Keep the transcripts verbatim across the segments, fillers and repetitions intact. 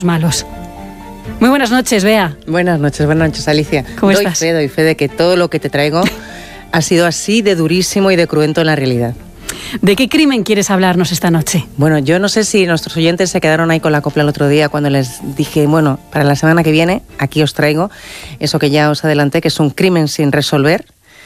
malos. Muy buenas noches, Bea. Buenas noches, buenas noches, Alicia. ¿Cómo doy estás? Fe, doy fe de que todo lo que te traigo ha sido así de durísimo y de cruento en la realidad. ¿De qué crimen quieres hablarnos esta noche? Bueno, yo no sé si nuestros oyentes se quedaron ahí con la copla el otro día cuando les dije, bueno, para la semana que viene aquí os traigo eso que ya os adelanté, que es un crimen sin resolver.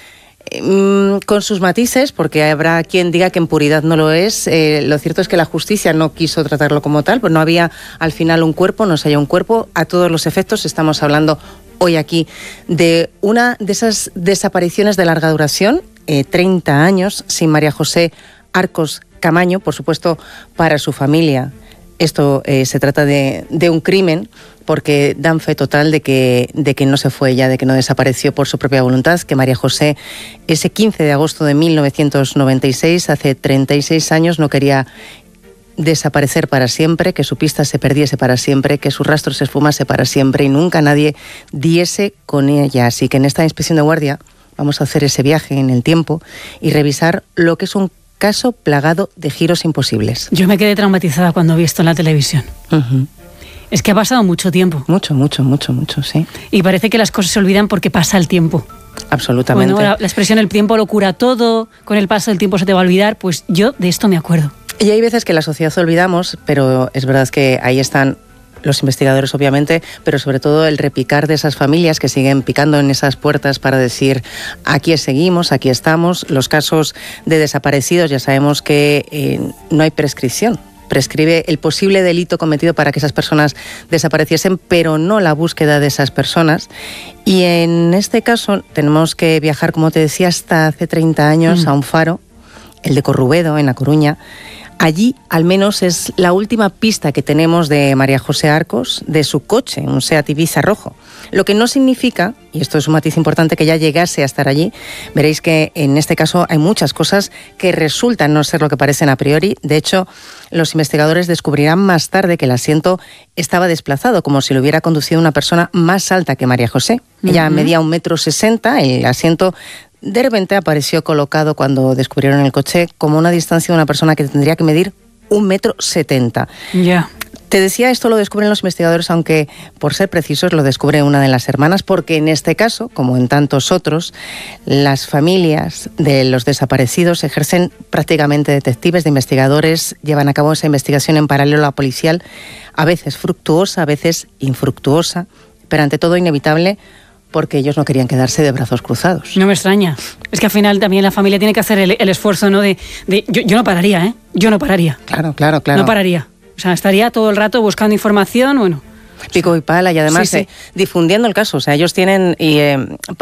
Con sus matices, porque habrá quien diga que en puridad no lo es. Eh, lo cierto es que la justicia no quiso tratarlo como tal, pues no había al final un cuerpo, no se halló un cuerpo. A todos los efectos estamos hablando hoy aquí de una de esas desapariciones de larga duración, eh, treinta años sin María José Arcos Camaño, por supuesto para su familia. Esto eh, se trata de, de un crimen, porque dan fe total de que, de que no se fue ella, de que no desapareció por su propia voluntad, que María José ese quince de agosto de mil novecientos noventa y seis, hace treinta y seis años, no quería desaparecer para siempre, que su pista se perdiese para siempre, que su rastro se esfumase para siempre y nunca nadie diese con ella. Así que en esta inspección de guardia vamos a hacer ese viaje en el tiempo y revisar lo que es un caso plagado de giros imposibles. Yo me quedé traumatizada cuando vi esto en la televisión. Uh-huh. Es que ha pasado mucho tiempo. Mucho, mucho, mucho, mucho, sí. Y parece que las cosas se olvidan porque pasa el tiempo. Absolutamente. Bueno, la, la expresión el tiempo lo cura todo, con el paso del tiempo se te va a olvidar, pues yo de esto me acuerdo. Y hay veces que la sociedad olvidamos, pero es verdad que ahí están los investigadores, obviamente, pero sobre todo el repicar de esas familias que siguen picando en esas puertas para decir aquí seguimos, aquí estamos. Los casos de desaparecidos, ya sabemos que eh, no hay prescripción. Prescribe el posible delito cometido para que esas personas desapareciesen, pero no la búsqueda de esas personas. Y en este caso tenemos que viajar, como te decía, hasta hace treinta años mm. a un faro, el de Corrubedo, en A Coruña. Allí, al menos, es la última pista que tenemos de María José Arcos, de su coche, un Seat Ibiza rojo. Lo que no significa, y esto es un matiz importante, que ya llegase a estar allí. Veréis que en este caso hay muchas cosas que resultan no ser lo que parecen a priori. De hecho, los investigadores descubrirán más tarde que el asiento estaba desplazado, como si lo hubiera conducido una persona más alta que María José. Uh-huh. Ella medía un metro sesenta, el asiento de repente apareció colocado cuando descubrieron el coche como una distancia de una persona que tendría que medir un metro setenta. Ya. Yeah. Te decía, esto lo descubren los investigadores, aunque por ser precisos lo descubre una de las hermanas, porque en este caso, como en tantos otros, las familias de los desaparecidos ejercen prácticamente detectives, de investigadores, llevan a cabo esa investigación en paralelo a la policial, a veces fructuosa, a veces infructuosa, pero ante todo inevitable, porque ellos no querían quedarse de brazos cruzados. No me extraña. Es que al final también la familia tiene que hacer el, el esfuerzo, ¿no? De, de yo, yo no pararía, ¿eh? Yo no pararía. Claro, claro, claro. No pararía. O sea, estaría todo el rato buscando información, bueno. Pico y pala, y además sí, sí. Eh, difundiendo el caso. O sea, ellos tienen, y eh,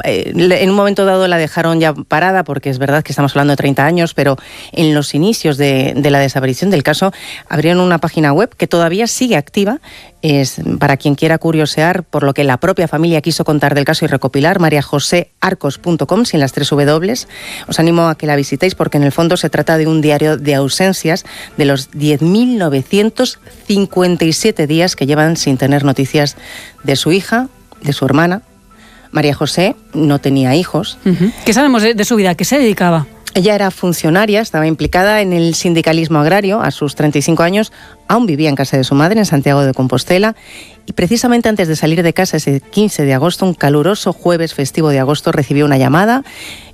en un momento dado la dejaron ya parada, porque es verdad que estamos hablando de treinta años, pero en los inicios de, de la desaparición del caso abrieron una página web que todavía sigue activa. Es para quien quiera curiosear por lo que la propia familia quiso contar del caso y recopilar, maría josé arcos punto com, sin las tres W. Os animo a que la visitéis, porque en el fondo se trata de un diario de ausencias de los diez mil novecientos cincuenta y siete días que llevan sin tener noticias de su hija, de su hermana. María José no tenía hijos. Uh-huh. ¿Qué sabemos de, de su vida? ¿A qué se dedicaba? Ella era funcionaria, estaba implicada en el sindicalismo agrario. A sus treinta y cinco años aún vivía en casa de su madre, en Santiago de Compostela. Y precisamente antes de salir de casa, ese quince de agosto, un caluroso jueves festivo de agosto, recibió una llamada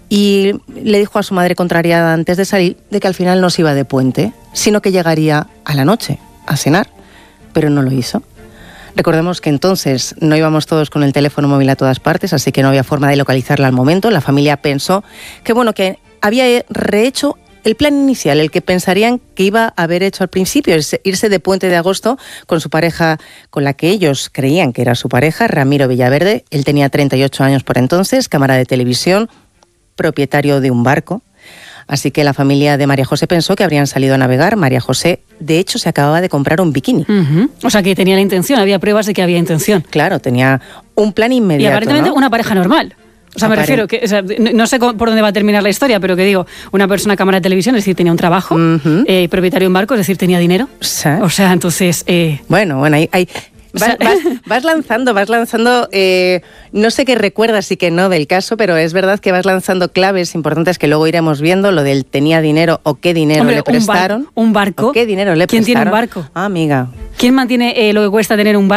y le dijo a su madre, contrariada antes de salir, de que al final no se iba de puente, sino que llegaría a la noche a cenar. Pero no lo hizo. Recordemos que entonces no íbamos todos con el teléfono móvil a todas partes, así que no había forma de localizarla al momento. La familia pensó que, bueno, que había rehecho el plan inicial, el que pensarían que iba a haber hecho al principio, es irse de puente de agosto con su pareja, con la que ellos creían que era su pareja, Ramiro Villaverde. Él tenía treinta y ocho años por entonces, cámara de televisión, propietario de un barco. Así que la familia de María José pensó que habrían salido a navegar. María José, de hecho, se acababa de comprar un bikini. Uh-huh. O sea, que tenía la intención, había pruebas de que había intención. Claro, tenía un plan inmediato. Y aparentemente, ¿no?, una pareja normal. O sea, me refiero, que, o sea, no sé por dónde va a terminar la historia, pero que digo, una persona cámara de televisión, es decir, tenía un trabajo, uh-huh. eh, propietario de un barco, es decir, tenía dinero. Sí. O sea, entonces... Eh... Bueno, bueno, hay... hay... Vas, vas, vas lanzando, vas lanzando, eh, no sé qué recuerdas y qué no del caso, pero es verdad que vas lanzando claves importantes que luego iremos viendo, lo del tenía dinero o qué dinero Hombre, le prestaron. Un, bar, un barco. ¿O qué dinero le ¿Quién prestaron? tiene un barco? Ah, amiga. ¿Quién mantiene eh, lo que cuesta tener un barco?